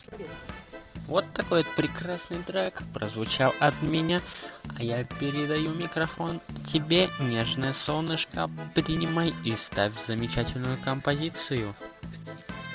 Вот такой вот прекрасный трек прозвучал от меня, а я передаю микрофон тебе, нежное солнышко, принимай и ставь замечательную композицию.